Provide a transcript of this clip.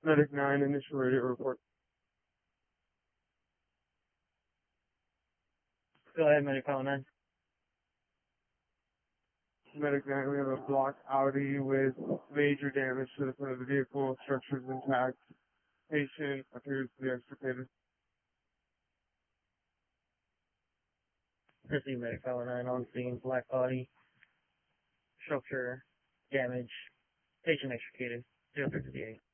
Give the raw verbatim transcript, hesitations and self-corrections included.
Medic nine, initial radio report. Go ahead, Medic nine. Medic nine, we have a block Audi with major damage to the front of the vehicle. Structure is intact. Patient appears to be extricated. Proceed, Medic nine on scene. Black body. Structure damage. Patient extricated. zero fifty-eight.